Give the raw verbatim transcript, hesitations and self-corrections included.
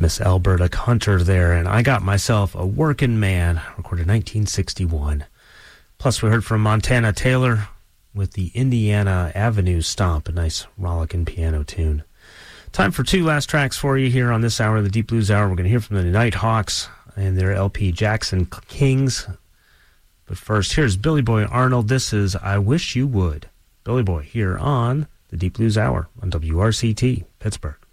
famous Alberta Hunter there, and I Got Myself a Workin' Man, recorded nineteen sixty-one. Plus, we heard from Montana Taylor with the Indiana Avenue Stomp, a nice rollicking piano tune. Time for two last tracks for you here on this hour of the Deep Blues Hour. We're going to hear from the Nighthawks and their L P Jackson Kings. But first, here's Billy Boy Arnold. This is I Wish You Would. Billy Boy here on the Deep Blues Hour on W R C T, Pittsburgh.